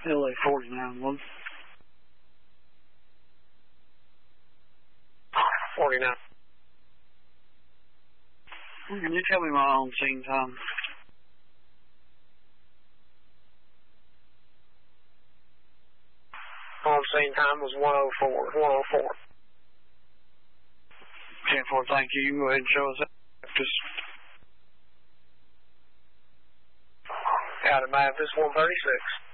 LA 49 1. 49. Can you tell me my on-scene time? On-scene time was 104. 10-4, thank you. You can go ahead and show us that. Just out of Memphis 136.